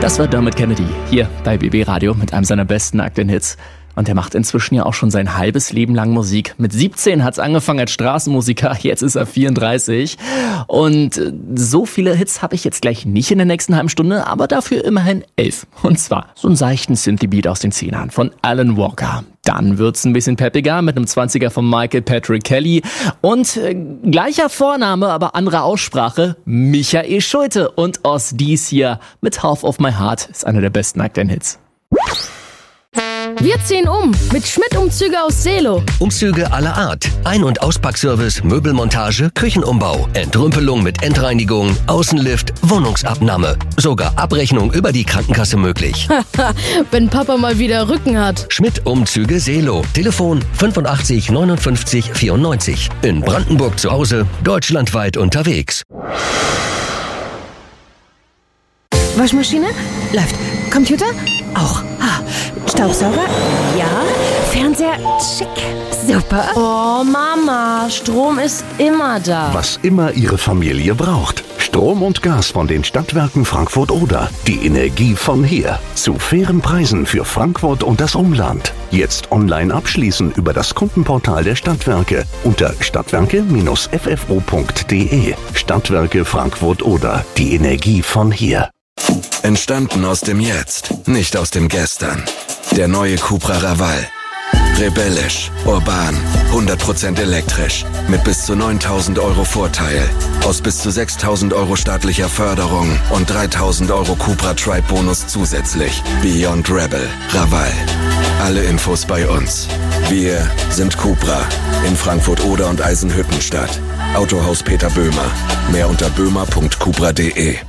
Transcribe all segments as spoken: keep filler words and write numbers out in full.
Das war Dermot Kennedy hier bei B B Radio mit einem seiner besten aktuellen Hits. Und er macht inzwischen ja auch schon sein halbes Leben lang Musik. Mit siebzehn hat's angefangen als Straßenmusiker, jetzt ist er vierunddreißig. Und so viele Hits habe ich jetzt gleich nicht in der nächsten halben Stunde, aber dafür immerhin elf. Und zwar so einen seichten Synthie-Beat aus den Zehnern von Alan Walker. Dann wird's ein bisschen peppiger mit einem zwanziger von Michael Patrick Kelly. Und äh, gleicher Vorname, aber andere Aussprache, Michael Schulte. Und aus dies hier mit Half of My Heart ist einer der besten aktuellen Hits. Wir ziehen um mit Schmidt-Umzüge aus Seelow. Umzüge aller Art. Ein- und Auspackservice, Möbelmontage, Küchenumbau, Entrümpelung mit Endreinigung, Außenlift, Wohnungsabnahme. Sogar Abrechnung über die Krankenkasse möglich. Wenn Papa mal wieder Rücken hat. Schmidt-Umzüge Seelow. Telefon fünfundachtzig neunundfünfzig vierundneunzig. In Brandenburg zu Hause, deutschlandweit unterwegs. Waschmaschine? Läuft. Computer? Auch. Ah, Staubsauger? Ja. Fernseher? Schick. Super. Oh, Mama, Strom ist immer da. Was immer Ihre Familie braucht. Strom und Gas von den Stadtwerken Frankfurt-Oder. Die Energie von hier. Zu fairen Preisen für Frankfurt und das Umland. Jetzt online abschließen über das Kundenportal der Stadtwerke unter stadtwerke Bindestrich f f o punkt d e. Stadtwerke Frankfurt-Oder. Die Energie von hier. Entstanden aus dem Jetzt, nicht aus dem Gestern. Der neue Cupra Raval. Rebellisch, urban, hundert Prozent elektrisch. Mit bis zu neuntausend Euro Vorteil. Aus bis zu sechstausend Euro staatlicher Förderung und dreitausend Euro Cupra Tribe Bonus zusätzlich. Beyond Rebel. Raval. Alle Infos bei uns. Wir sind Cupra. In Frankfurt-Oder und Eisenhüttenstadt. Autohaus Peter Böhmer. Mehr unter böhmer punkt cupra punkt d e.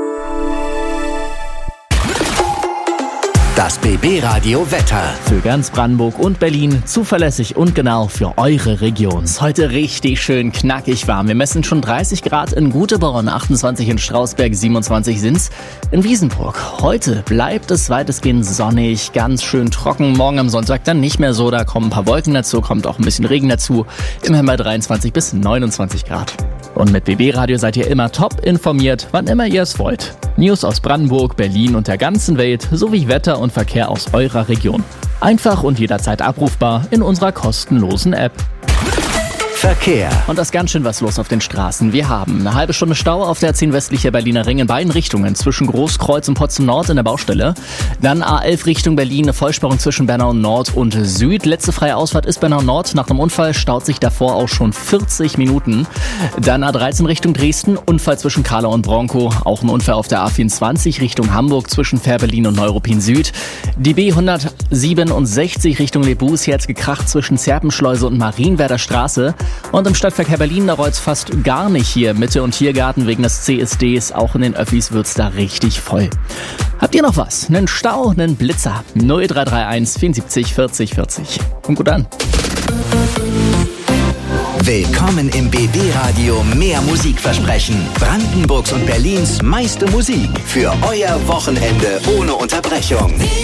Das B B Radio Wetter. Für ganz Brandenburg und Berlin zuverlässig und genau für eure Region. Ist heute richtig schön knackig warm. Wir messen schon dreißig Grad in Guteborn, achtundzwanzig in Strausberg, siebenundzwanzig sind's in Wiesenburg. Heute bleibt es weitestgehend sonnig, ganz schön trocken. Morgen am Sonntag dann nicht mehr so, da kommen ein paar Wolken dazu, kommt auch ein bisschen Regen dazu. Immerhin bei dreiundzwanzig bis neunundzwanzig Grad. Und mit B B Radio seid ihr immer top informiert, wann immer ihr es wollt. News aus Brandenburg, Berlin und der ganzen Welt sowie Wetter und Verkehr aus eurer Region. Einfach und jederzeit abrufbar in unserer kostenlosen App. Verkehr. Und da ist ganz schön was los auf den Straßen. Wir haben eine halbe Stunde Stau auf der A zehn westlicher Berliner Ring in beiden Richtungen, zwischen Großkreuz und Potsdam Nord in der Baustelle. Dann A elf Richtung Berlin, eine Vollsperrung zwischen Bernau Nord und Süd. Letzte freie Ausfahrt ist Bernau Nord. Nach einem Unfall staut sich davor auch schon vierzig Minuten. Dann A dreizehn Richtung Dresden, Unfall zwischen Kahlau und Bronkow. Auch ein Unfall auf der A vierundzwanzig Richtung Hamburg zwischen Fährberlin und Neuruppin Süd. Die B hundertsiebenundsechzig Richtung Lebus, hier hat's gekracht zwischen Zerpenschleuse und Marienwerder Straße. Und im Stadtverkehr Berlin, da rollt's fast gar nicht hier. Mitte und Tiergarten wegen des C S Ds. Auch in den Öffis wird's da richtig voll. Habt ihr noch was? Einen Stau, einen Blitzer? null drei drei eins vierundsiebzig vierzig vierzig. Kommt gut an. Willkommen im B B Radio Mehr Musikversprechen. Brandenburgs und Berlins meiste Musik für euer Wochenende ohne Unterbrechung.